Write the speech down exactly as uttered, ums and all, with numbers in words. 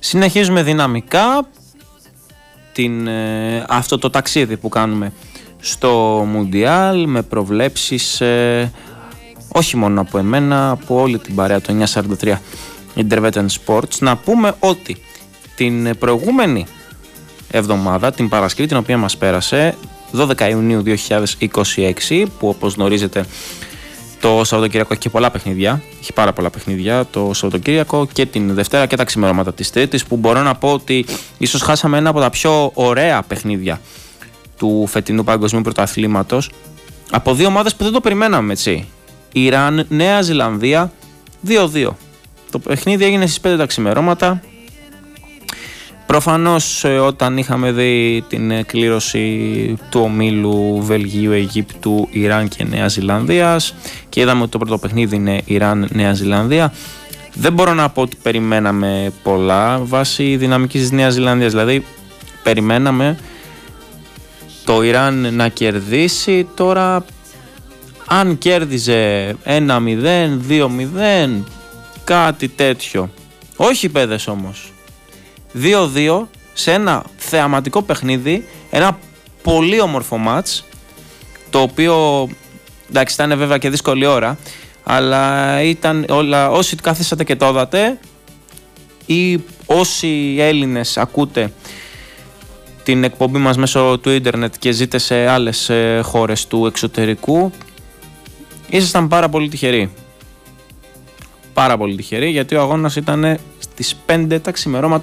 Συνεχίζουμε δυναμικά την, ε, αυτό το ταξίδι που κάνουμε στο Μουντιάλ με προβλέψεις ε, όχι μόνο από εμένα, από όλη την παρέα του εννιακόσια σαράντα τρία Intervetan Sports. Να πούμε ότι την προηγούμενη εβδομάδα, την Παρασκευή την οποία μας πέρασε, δώδεκα Ιουνίου δύο χιλιάδες είκοσι έξι, που όπως γνωρίζετε το Σαββατοκύριακο έχει και πολλά παιχνίδια, έχει πάρα πολλά παιχνίδια το Σαββατοκύριακο και την Δευτέρα και τα ξημερώματα της Τρίτης, που μπορώ να πω ότι ίσως χάσαμε ένα από τα πιο ωραία παιχνίδια του φετινού παγκοσμίου πρωταθλήματος από δύο ομάδες που δεν το περιμέναμε, έτσι. Ιράν, Νέα Ζηλανδία δύο δύο. Το παιχνίδι έγινε στις πέντε τα ξημερώματα. Προφανώς όταν είχαμε δει την κλήρωση του ομίλου Βελγίου, Αιγύπτου, Ιράν και Νέα Ζηλανδίας και είδαμε ότι το πρώτο παιχνίδι είναι Ιράν-Νέα Ζηλανδία, δεν μπορώ να πω ότι περιμέναμε πολλά βάσει δυναμικής της Νέας Ζηλανδίας. Δηλαδή περιμέναμε το Ιράν να κερδίσει. Τώρα αν κέρδιζε ένα μηδέν, δύο μηδέν, κάτι τέτοιο, όχι παιδες όμως, δύο δύο σε ένα θεαματικό παιχνίδι, ένα πολύ όμορφο μάτς, το οποίο εντάξει ήταν βέβαια και δύσκολη ώρα, αλλά ήταν όλα, όσοι καθίσατε και το είδατε ή όσοι Έλληνες ακούτε την εκπομπή μας μέσω του ίντερνετ και ζείτε σε άλλες χώρες του εξωτερικού, ήσασταν πάρα πολύ τυχεροί. Πάρα πολύ τυχεροί, γιατί ο αγώνας ήταν στις πέντε τα ξημερώματα